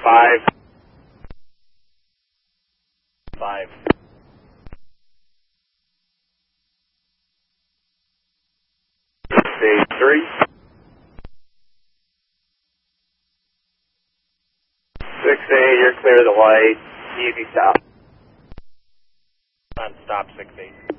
5. 5. Stage 3. 6A, you're clear of the light. Easy stop. On stop 6-8.